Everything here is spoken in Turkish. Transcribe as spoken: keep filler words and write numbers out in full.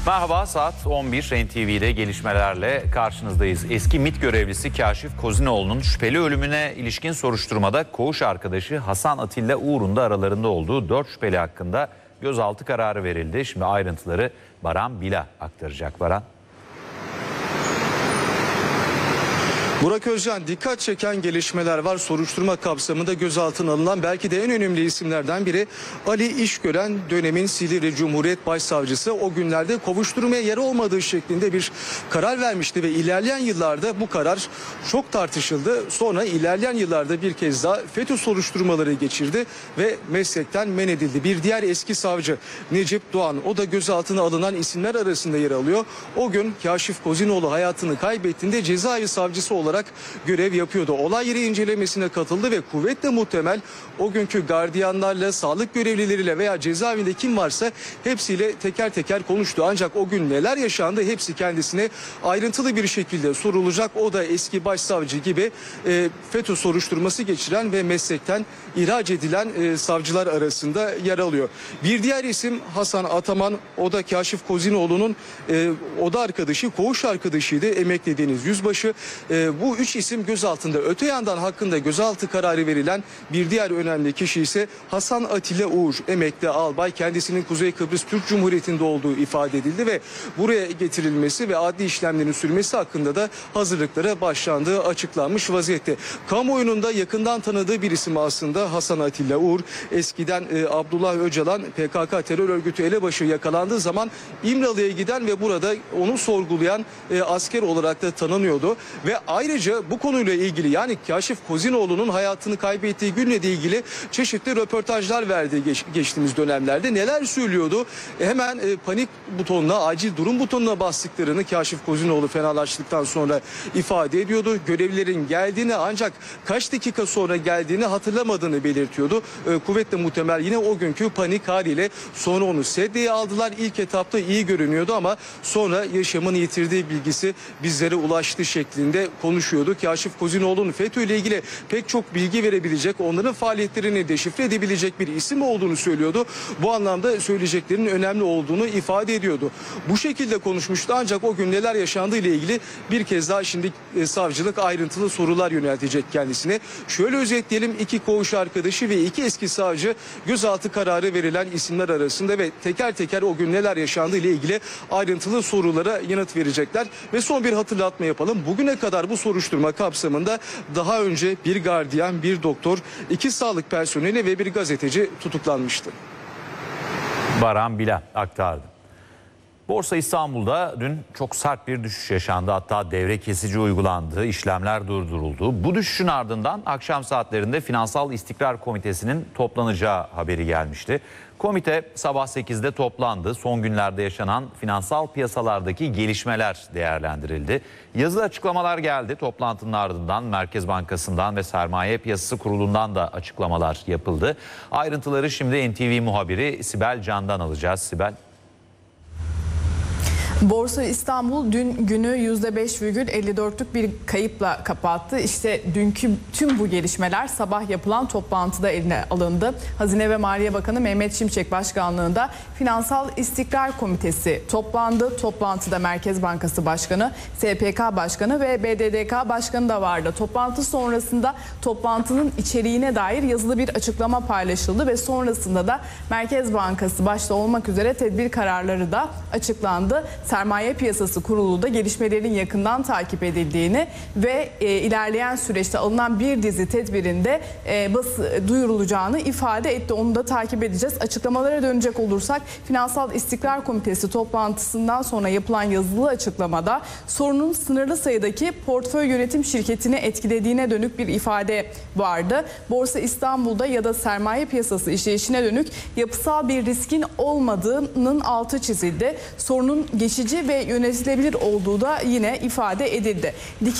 Merhaba, saat on bir N T V'de gelişmelerle karşınızdayız. Eski MİT görevlisi Kaşif Kozinoğlu'nun şüpheli ölümüne ilişkin soruşturmada koğuş arkadaşı Hasan Atilla Uğur'un da aralarında olduğu dört şüpheli hakkında gözaltı kararı verildi. Şimdi ayrıntıları Baran Bila aktaracak. Baran. Burak Özcan, dikkat çeken gelişmeler var. Soruşturma kapsamında gözaltına alınan belki de en önemli isimlerden biri Ali İşgören, dönemin Silivri Cumhuriyet Başsavcısı. O günlerde kovuşturmaya yer olmadığı şeklinde bir karar vermişti ve ilerleyen yıllarda bu karar çok tartışıldı. Sonra ilerleyen yıllarda bir kez daha FETÖ soruşturmaları geçirdi ve meslekten men edildi. Bir diğer eski savcı Necip Doğan, o da gözaltına alınan isimler arasında yer alıyor. O gün Kaşif Kozinoğlu hayatını kaybettiğinde cezaevi savcısı olarak olarak görev yapıyordu. Olay yeri incelemesine katıldı ve kuvvetle muhtemel o günkü gardiyanlarla, sağlık görevlileriyle veya cezaevinde kim varsa hepsiyle teker teker konuştu. Ancak o gün neler yaşandı hepsi kendisine ayrıntılı bir şekilde sorulacak. O da eski başsavcı gibi e, FETÖ soruşturması geçiren ve meslekten ihraç edilen e, savcılar arasında yer alıyor. Bir diğer isim Hasan Ataman, o da Kaşif Kozinoğlu'nun e, oda arkadaşı, koğuş arkadaşıydı, emekli deniz yüzbaşı. E, Bu üç isim gözaltında. Öte yandan hakkında gözaltı kararı verilen bir diğer önemli kişi ise Hasan Atilla Uğur, emekli albay. Kendisinin Kuzey Kıbrıs Türk Cumhuriyeti'nde olduğu ifade edildi ve buraya getirilmesi ve adli işlemlerin sürmesi hakkında da hazırlıklara başlandığı açıklanmış vaziyette. Kamuoyunun da yakından tanıdığı bir isim aslında Hasan Atilla Uğur. Eskiden e, Abdullah Öcalan P K K terör örgütü elebaşı yakalandığı zaman İmralı'ya giden ve burada onu sorgulayan e, asker olarak da tanınıyordu ve ayrıca bu konuyla ilgili, yani Kaşif Kozinoğlu'nun hayatını kaybettiği günle ilgili çeşitli röportajlar verdi geç, geçtiğimiz dönemlerde. Neler söylüyordu? E hemen e, panik butonuna, acil durum butonuna bastıklarını Kaşif Kozinoğlu fenalaştıktan sonra ifade ediyordu. Görevlilerin geldiğini, ancak kaç dakika sonra geldiğini hatırlamadığını belirtiyordu. E, kuvvetle muhtemel yine o günkü panik haliyle sonra onu sedyeye aldılar. İlk etapta iyi görünüyordu ama sonra yaşamını yitirdiği bilgisi bizlere ulaştı şeklinde konuşuyordu. Kaşif Kozinoğlu'nun FETÖ ile ilgili pek çok bilgi verebilecek, onların faaliyetlerini deşifre edebilecek bir isim olduğunu söylüyordu. Bu anlamda söyleyeceklerinin önemli olduğunu ifade ediyordu. Bu şekilde konuşmuştu, ancak o gün neler yaşandığı ile ilgili bir kez daha şimdi e, savcılık ayrıntılı sorular yöneltecek kendisine. Şöyle özetleyelim: iki koğuş arkadaşı ve iki eski savcı gözaltı kararı verilen isimler arasında ve teker teker o gün neler yaşandığı ile ilgili ayrıntılı sorulara yanıt verecekler. Ve son bir hatırlatma yapalım. Bugüne kadar bu soruşturma kapsamında daha önce bir gardiyan, bir doktor, iki sağlık personeli ve bir gazeteci tutuklanmıştı. Baran Bila aktardı. Borsa İstanbul'da dün çok sert bir düşüş yaşandı. Hatta devre kesici uygulandı, işlemler durduruldu. Bu düşüşün ardından akşam saatlerinde Finansal İstikrar Komitesi'nin toplanacağı haberi gelmişti. Komite sabah sekizde toplandı. Son günlerde yaşanan finansal piyasalardaki gelişmeler değerlendirildi. Yazılı açıklamalar geldi. Toplantının ardından Merkez Bankası'ndan ve Sermaye Piyasası Kurulu'ndan da açıklamalar yapıldı. Ayrıntıları şimdi N T V muhabiri Sibel Can'dan alacağız. Sibel. Borsa İstanbul dün günü yüzde beş virgül elli dörtlük bir kayıpla kapattı. İşte dünkü tüm bu gelişmeler sabah yapılan toplantıda eline alındı. Hazine ve Maliye Bakanı Mehmet Şimşek başkanlığında Finansal İstikrar Komitesi toplandı. Toplantıda Merkez Bankası Başkanı, S P K Başkanı ve B D D K Başkanı da vardı. Toplantı sonrasında toplantının içeriğine dair yazılı bir açıklama paylaşıldı ve sonrasında da Merkez Bankası başta olmak üzere tedbir kararları da açıklandı. Sermaye Piyasası Kurulu da gelişmelerin yakından takip edildiğini ve e, ilerleyen süreçte alınan bir dizi tedbirinde e, bas, duyurulacağını ifade etti. Onu da takip edeceğiz. Açıklamalara dönecek olursak, Finansal İstikrar Komitesi toplantısından sonra yapılan yazılı açıklamada sorunun sınırlı sayıdaki portföy yönetim şirketini etkilediğine dönük bir ifade vardı. Borsa İstanbul'da ya da sermaye piyasası işleyişine dönük yapısal bir riskin olmadığının altı çizildi. Sorunun geçici ve yönetilebilir olduğu da yine ifade edildi.